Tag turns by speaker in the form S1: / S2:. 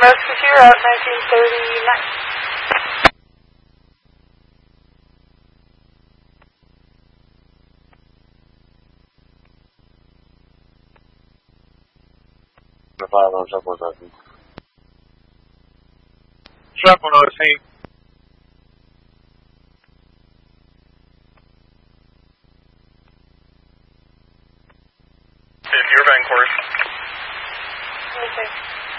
S1: Musketeer out 1939.
S2: Shrapnel noticing.
S3: In Irvine course.
S1: Okay.